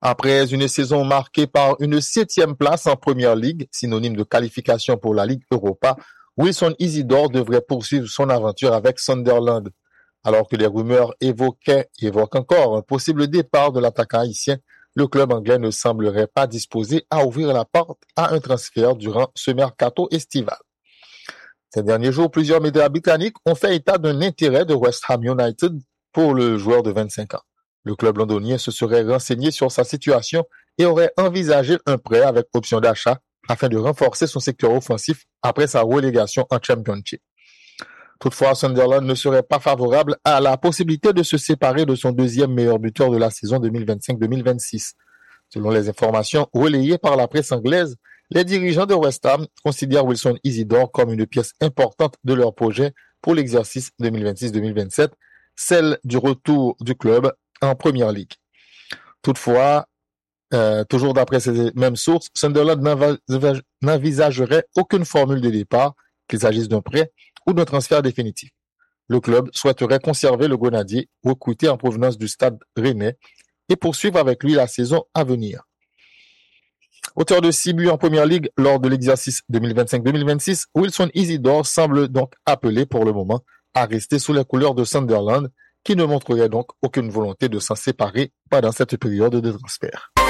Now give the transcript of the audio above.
Après une saison marquée par une 7e place en Première Ligue, synonyme de qualification pour la Ligue Europa, Wilson Isidore devrait poursuivre son aventure avec Sunderland. Alors que les rumeurs évoquent encore un possible départ de l'attaquant haïtien, le club anglais ne semblerait pas disposé à ouvrir la porte à un transfert durant ce mercato estival. Ces derniers jours, plusieurs médias britanniques ont fait état d'un intérêt de West Ham United pour le joueur de 25 ans. Le club londonien se serait renseigné sur sa situation et aurait envisagé un prêt avec option d'achat afin de renforcer son secteur offensif après sa relégation en Championship. Toutefois, Sunderland ne serait pas favorable à la possibilité de se séparer de son deuxième meilleur buteur de la saison 2025-2026. Selon les informations relayées par la presse anglaise, les dirigeants de West Ham considèrent Wilson Isidore comme une pièce importante de leur projet pour l'exercice 2026-2027, celle du retour du club en Première Ligue. Toutefois, toujours d'après ces mêmes sources, Sunderland n'envisagerait aucune formule de départ, qu'il s'agisse d'un prêt ou d'un transfert définitif. Le club souhaiterait conserver le Grenadier, recruté en provenance du Stade Rennais, et poursuivre avec lui la saison à venir. Auteur de 6 buts en Première Ligue lors de l'exercice 2025-2026, Wilson Isidore semble donc appelé pour le moment à rester sous les couleurs de Sunderland, qui ne montrerait donc aucune volonté de s'en séparer pendant cette période de transfert.